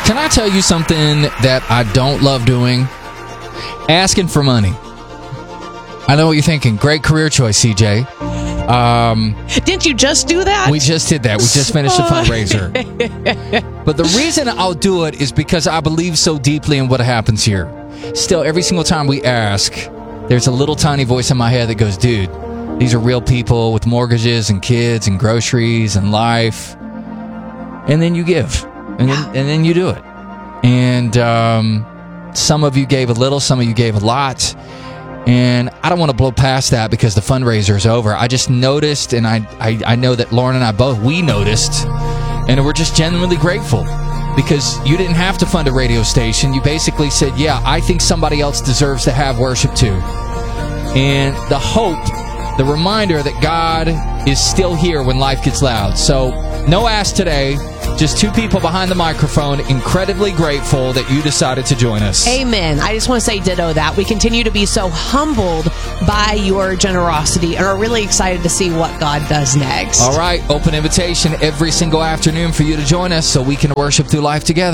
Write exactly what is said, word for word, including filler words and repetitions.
Can I tell you something that I don't love doing? Asking for money. I know what you're thinking. Great career choice, C J. Um, Didn't you just do that? We just did that. We just finished a fundraiser. But the reason I'll do it is because I believe so deeply in what happens here. Still, every single time we ask, there's a little tiny voice in my head that goes, dude, these are real people with mortgages and kids and groceries and life. And then you give. And then, and then you do it. And um, some of you gave a little, some of you gave a lot. And I don't want to blow past that because the fundraiser is over. I just noticed, and I, I, I know that Lauren and I both, we noticed, and we're just genuinely grateful because you didn't have to fund a radio station. You basically said, yeah, I think somebody else deserves to have worship too. And the hope, the reminder that God is still here when life gets loud. So no ask today. Just two people behind the microphone, incredibly grateful that you decided to join us. Amen. I just want to say ditto that. We continue to be so humbled by your generosity and are really excited to see what God does next. All right, open invitation every single afternoon for you to join us so we can worship through life together.